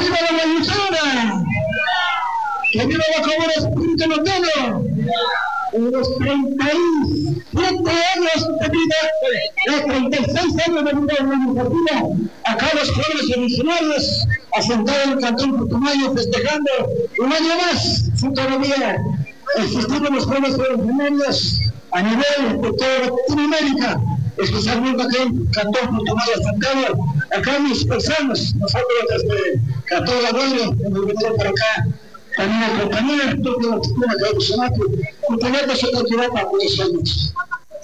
viva la Guayusana! ¡Que viva la Comuna Espíritu Norteño! En los 37 años de vida, los 36 años de vida administrativa, acá los jóvenes revolucionarios asentados en el Cantón Putumayo festejando un año más su autonomía. Existimos los jóvenes revolucionarios a nivel de toda Latinoamérica, especialmente aquí en Cantón Putumayo asentado. Acá mis paisanos, nosotros desde Cantón de Aguayo, hemos venido para acá. También acompañar toda la cultura que hay en el compañero de su cultura para los años.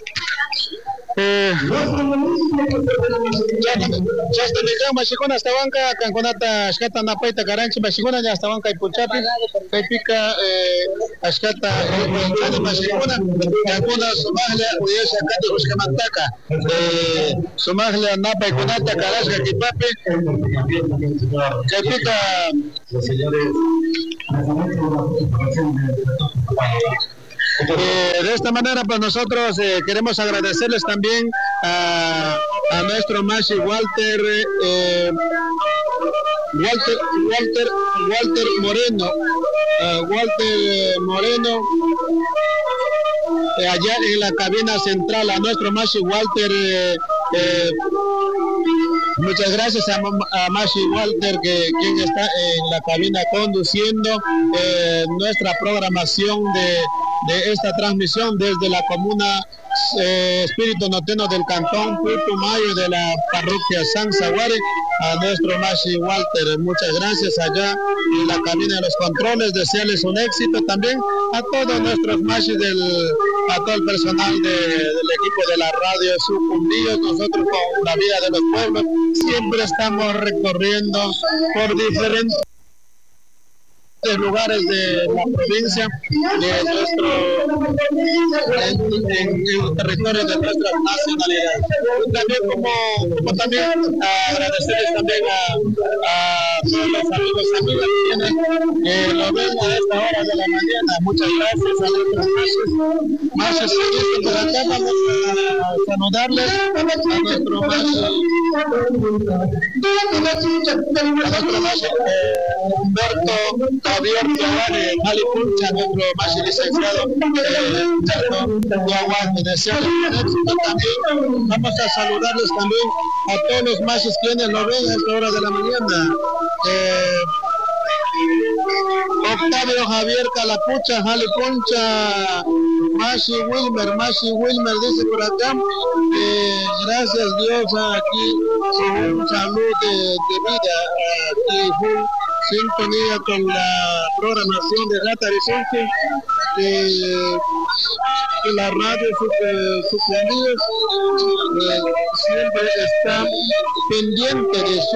Chasta Meján, Machicona, hasta banca, Canconata, Ashkata, Napaita, Caranchi, Machicona, ya hasta banca y Puchapi, Caipica, Ashkata, Machicona, Cancuna, Somaglia, Uyesha, Cate, Buscamantaca, Somaglia, Napa y Conata, Carasca, Kipapi, Caipica. De esta manera, pues nosotros queremos agradecerles también a nuestro Mashi Walter Moreno, allá en la cabina central, a nuestro Mashi Walter. Muchas gracias a Mashi Walter, quien está en la cabina conduciendo nuestra programación de esta transmisión desde la comuna Espíritu Norteño del Cantón Putumayo de la parroquia San Zaguare. A nuestro Mashi Walter, muchas gracias allá en la cabina de los controles, desearles un éxito también a todos nuestros Mashis, a todo el personal del equipo de la radio Sucumbíos. Nosotros con la vida de los pueblos siempre estamos recorriendo por diferentes lugares de la provincia, de nuestro en el territorio de nuestras nacionalidades. También como también agradecerles también a todos los amigos y amigas que lo ven a esta hora de la mañana. Muchas gracias a nuestros machos por acá. Vamos a saludarles a nuestro macho Humberto Javier Giovanni Alipuncha, nuestro macho licenciado también. Vamos a saludarles también a todos los machos quienes lo ven a esta hora de la mañana. Octavio Javier Calapucha, Jalipuncha, Mashi Wilmer dice por acá, gracias Dios, aquí un salud de vida, aquí full sintonía con la programación de Gata Horizonte, que la radio Sucumbíos siempre está pendiente de su